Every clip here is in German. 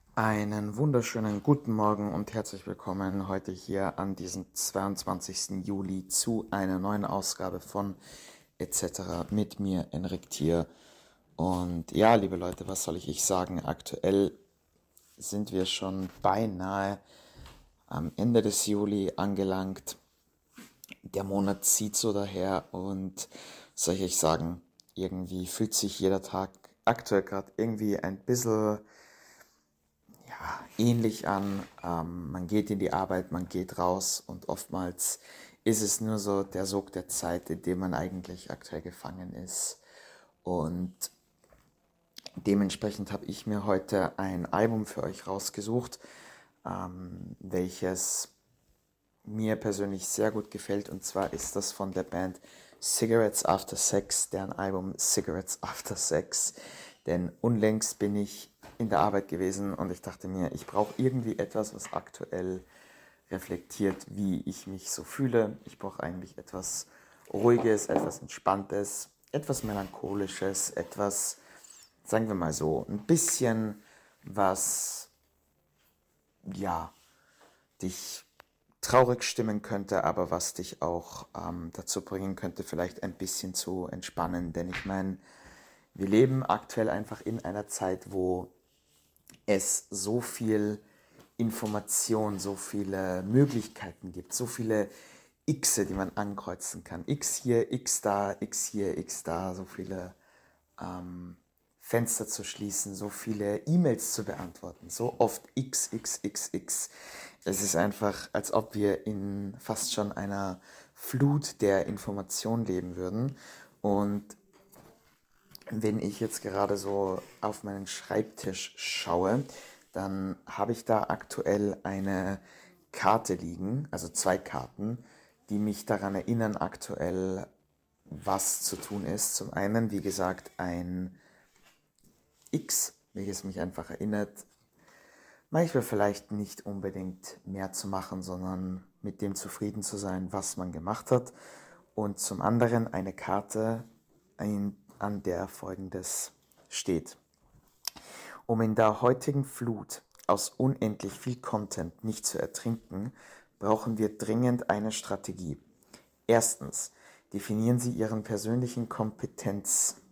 Einen wunderschönen guten Morgen und herzlich willkommen heute hier an diesem 22. Juli zu einer neuen Ausgabe von etc. mit mir, Enrik Thier. Und ja, liebe Leute, was soll ich sagen? Aktuell sind wir schon beinahe am Ende des Juli angelangt. Der Monat zieht so daher und soll ich sagen, irgendwie fühlt sich jeder Tag aktuell gerade irgendwie ein bisschen ähnlich an. Man geht in die Arbeit, man geht raus und oftmals ist es nur so der Sog der Zeit, in dem man eigentlich aktuell gefangen ist. Und dementsprechend habe ich mir heute ein Album für euch rausgesucht, welches mir persönlich sehr gut gefällt. Und zwar ist das von der Band Cigarettes After Sex, deren Album Cigarettes After Sex. Denn unlängst bin ich in der Arbeit gewesen und ich dachte mir, ich brauche irgendwie etwas, was aktuell reflektiert, wie ich mich so fühle. Ich brauche eigentlich etwas Ruhiges, etwas Entspanntes, etwas Melancholisches, etwas, sagen wir mal so, ein bisschen was, ja, dich traurig stimmen könnte, aber was dich auch dazu bringen könnte, vielleicht ein bisschen zu entspannen. Denn ich meine, wir leben aktuell einfach in einer Zeit, wo es so viel Information, so viele Möglichkeiten gibt, so viele Xe, die man ankreuzen kann. X hier, X da, X hier, X da, so viele Fenster zu schließen, so viele E-Mails zu beantworten, so oft X, X, X, X. Es ist einfach, als ob wir in fast schon einer Flut der Information leben würden. Und wenn ich jetzt gerade so auf meinen Schreibtisch schaue, dann habe ich da aktuell eine Karte liegen, also zwei Karten, die mich daran erinnern, aktuell was zu tun ist. Zum einen, wie gesagt, ein X, welches mich einfach erinnert, manchmal vielleicht nicht unbedingt mehr zu machen, sondern mit dem zufrieden zu sein, was man gemacht hat. Und zum anderen eine Karte, an der Folgendes steht. Um in der heutigen Flut aus unendlich viel Content nicht zu ertrinken, brauchen wir dringend eine Strategie. Erstens, definieren Sie Ihren persönlichen Kompetenzkreis.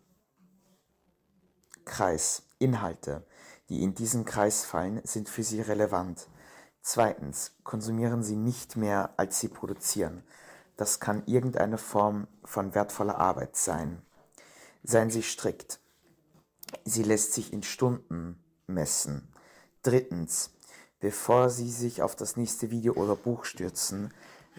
Inhalte, die in diesen Kreis fallen, sind für Sie relevant. Zweitens, konsumieren Sie nicht mehr, als Sie produzieren. Das kann irgendeine Form von wertvoller Arbeit sein. Seien Sie strikt. Sie lässt sich in Stunden messen. Drittens, bevor Sie sich auf das nächste Video oder Buch stürzen,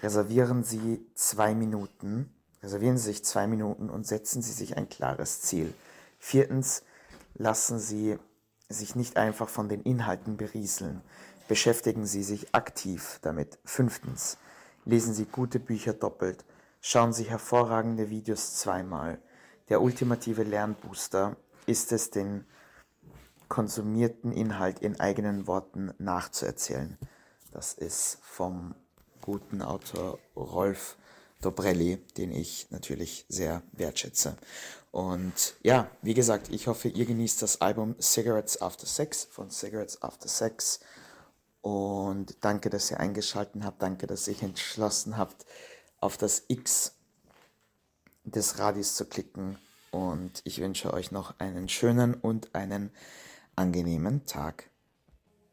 reservieren Sie sich 2 Minuten und setzen Sie sich ein klares Ziel. Viertens, lassen Sie sich nicht einfach von den Inhalten berieseln. Beschäftigen Sie sich aktiv damit. Fünftens, lesen Sie gute Bücher doppelt. Schauen Sie hervorragende Videos zweimal. Der ultimative Lernbooster ist es, den konsumierten Inhalt in eigenen Worten nachzuerzählen. Das ist vom guten Autor Rolf Dobrelli, den ich natürlich sehr wertschätze. Und ja, wie gesagt, ich hoffe, ihr genießt das Album Cigarettes After Sex von Cigarettes After Sex. Und danke, dass ihr eingeschaltet habt. Danke, dass ihr entschlossen habt, auf das X des Radios zu klicken. Und ich wünsche euch noch einen schönen und einen angenehmen Tag.